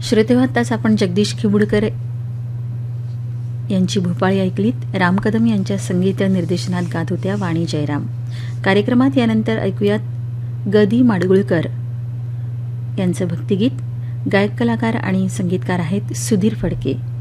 श्रोतेहो, आत्ताच आपण जगदीश खिबुडकर यांची भूपाळी ऐकलीत. राम कदम यांच्या संगीत निर्देशनात गात होत्या वाणी जयराम. कार्यक्रमात यानंतर ऐकूयात गदी माडगुळकर यांचं भक्तिगीत. गायक कलाकार आणि संगीतकार आहेत सुधीर फडके.